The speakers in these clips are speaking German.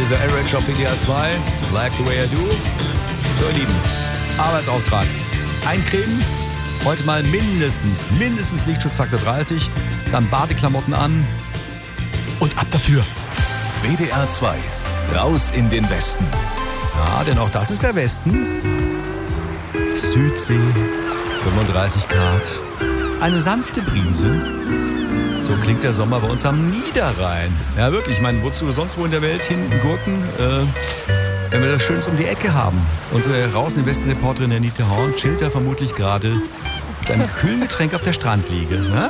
Hier ist der Average auf WDR 2. Like the way I do. So, ihr Lieben, Arbeitsauftrag. Eincremen. Heute mal mindestens Lichtschutzfaktor 30. Dann Badeklamotten an. Und ab dafür. WDR 2. Raus in den Westen. Ja, denn auch das ist der Westen. Südsee, 35 Grad. Eine sanfte Brise. So klingt der Sommer bei uns am Niederrhein. Ja, wirklich. Ich meine, wozu sonst wo in der Welt hinten Gurken, wenn wir das Schönes um die Ecke haben. Unsere Raus in den Westen-Reporterin Anita Horn chillt da vermutlich gerade mit einem kühlen Getränk auf der Strandliege. Ne?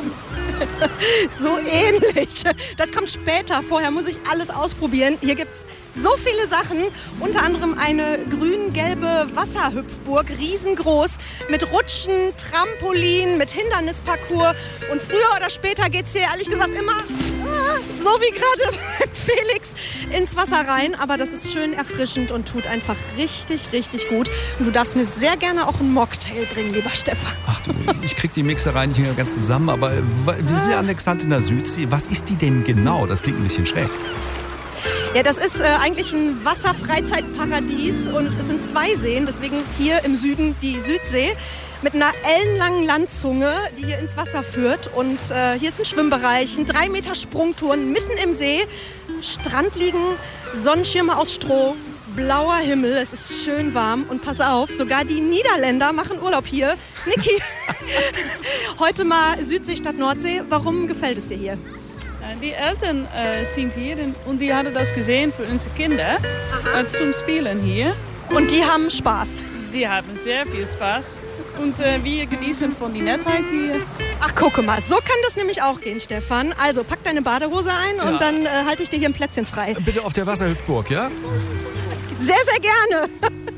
So ähnlich. Das kommt später. Vorher muss ich alles ausprobieren. Hier gibt's so viele Sachen. Unter anderem eine grün-gelbe Wasserhüpfburg, riesengroß, mit Rutschen, Trampolin, mit Hindernisparcours. Und früher oder später geht's hier ehrlich gesagt immer, so wie gerade beim Felix, ins Wasser rein. Aber das ist schön erfrischend und tut einfach richtig, richtig gut. Und du darfst mir sehr gerne auch einen Mocktail bringen, lieber Stefan. Ach du, ich krieg die Mixereien nicht mehr ganz zusammen, aber wir sind ja an der Xantener Südsee. Was ist die denn genau? Das klingt ein bisschen schräg. Ja, das ist eigentlich ein Wasserfreizeitparadies und es sind 2 Seen, deswegen hier im Süden die Südsee mit einer ellenlangen Landzunge, die hier ins Wasser führt. Und hier ist ein Schwimmbereich, ein 3 Meter Sprungturm mitten im See, Strandliegen, Sonnenschirme aus Stroh, blauer Himmel, es ist schön warm und pass auf, sogar die Niederländer machen Urlaub hier. Niki, heute mal Südsee statt Nordsee, warum gefällt es dir hier? Die Eltern sind hier und die haben das gesehen für unsere Kinder zum Spielen hier. Und die haben Spaß? Die haben sehr viel Spaß und wir genießen von der Nettheit hier. Ach, guck mal, so kann das nämlich auch gehen, Stefan. Also, pack deine Badehose ein und dann halte ich dir hier ein Plätzchen frei. Bitte auf der Wasserhüpfburg, ja? Sehr, sehr gerne.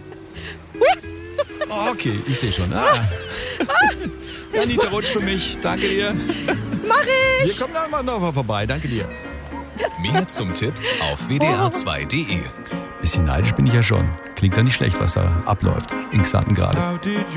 Oh, okay, ich sehe schon. Anita, rutsch für mich. Danke dir. Mach ich. Wir kommen dann noch mal vorbei. Danke dir. Mehr zum Tipp auf wdr2.de. Bisschen neidisch bin ich ja schon. Klingt ja nicht schlecht, was da abläuft in Xanten gerade.